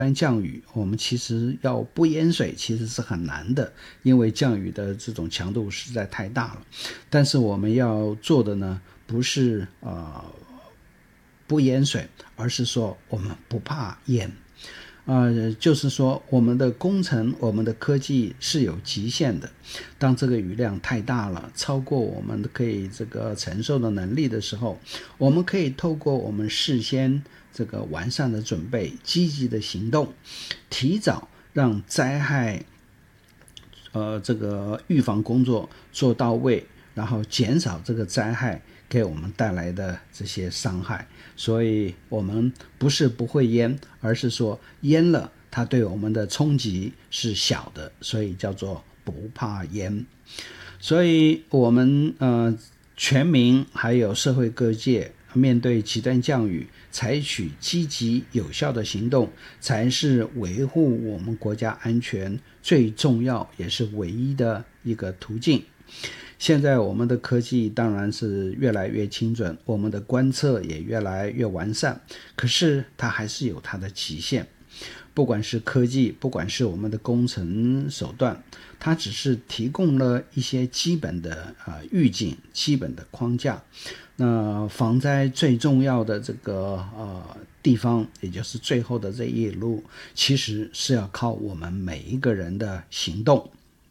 降雨，我们其实要不淹水其实是很难的，因为降雨的这种强度实在太大了。但是我们要做的呢，不是不淹水，而是说我们不怕淹。就是说我们的工程，我们的科技是有极限的。当这个雨量太大了，超过我们可以这个承受的能力的时候，我们可以透过我们事先这个完善的准备，积极的行动，提早让灾害这个预防工作做到位，然后减少这个灾害给我们带来的这些伤害。所以我们不是不会淹，而是说淹了它对我们的冲击是小的，所以叫做不怕淹。所以我们全民还有社会各界面对极端降雨，采取积极有效的行动，才是维护我们国家安全最重要也是唯一的一个途径。现在我们的科技当然是越来越精准，我们的观测也越来越完善，可是它还是有它的极限。不管是科技，不管是我们的工程手段，它只是提供了一些基本的预警，基本的框架。那防灾最重要的这个地方，也就是最后的这一路，其实是要靠我们每一个人的行动。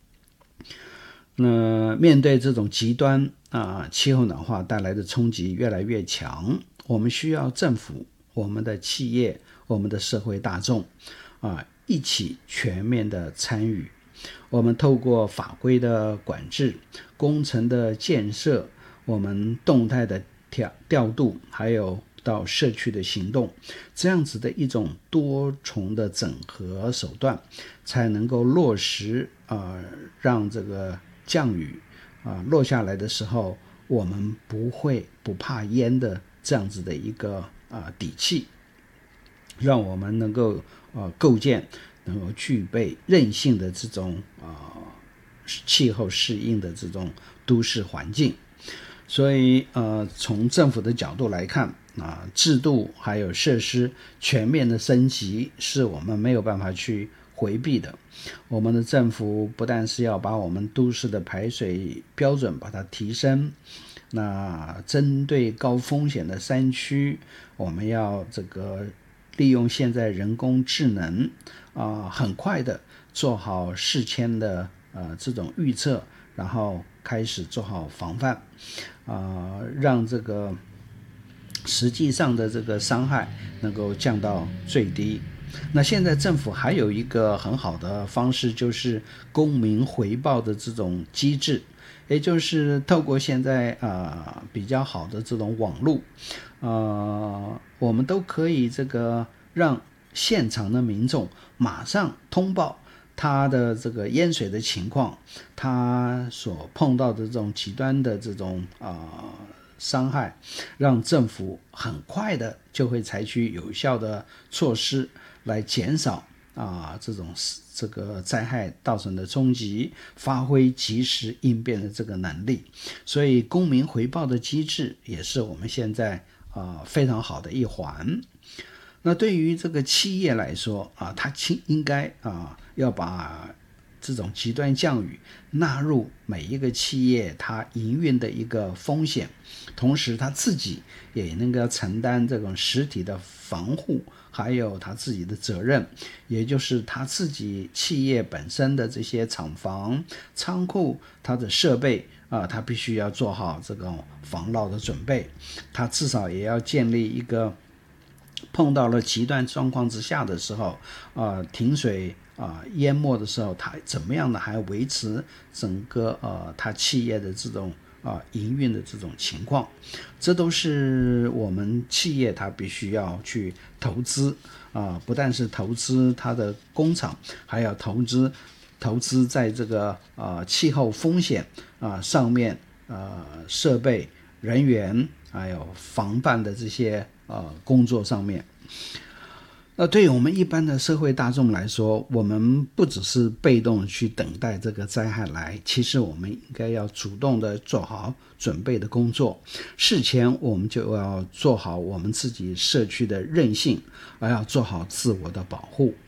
那面对这种极端气候暖化带来的冲击越来越强，我们需要政府、我们的企业、我们的社会大众一起全面的参与。我们透过法规的管制、工程的建设、我们动态的调度，还有到社区的行动，这样子的一种多重的整合手段，才能够落实让这个降雨落下来的时候，我们不怕淹的这样子的一个底气，让我们能够构建能够具备韧性的这种气候适应的这种都市环境。所以从政府的角度来看制度还有设施全面的升级是我们没有办法去回避的。我们的政府不但是要把我们都市的排水标准把它提升，那针对高风险的山区，我们要这个利用现在人工智能很快的做好事前的这种预测，然后开始做好防范让这个实际上的这个伤害能够降到最低。那现在政府还有一个很好的方式，就是公民回报的这种机制，也就是透过现在比较好的这种网络我们都可以这个让现场的民众马上通报他的这个淹水的情况，他所碰到的这种极端的这种伤害，让政府很快的就会采取有效的措施来减少这个灾害造成的冲击，发挥及时应变的这个能力。所以公民回报的机制也是我们现在非常好的一环。那对于这个企业来说它应该要把这种极端降雨纳入每一个企业它营运的一个风险，同时他自己也能够承担这种实体的防护，还有他自己的责任，也就是他自己企业本身的这些厂房、仓库，他的设备他必须要做好这种防涝的准备，他至少也要建立一个碰到了极端状况之下的时候停水淹没的时候，他怎么样的还维持整个他企业的这种营运的这种情况。这都是我们企业它必须要去投资不但是投资它的工厂，还要投资在这个气候风险上面设备、人员还有防范的这些工作上面。那对于我们一般的社会大众来说，我们不只是被动去等待这个灾害来，其实我们应该要主动的做好准备的工作。事前我们就要做好我们自己社区的韧性，而要做好自我的保护。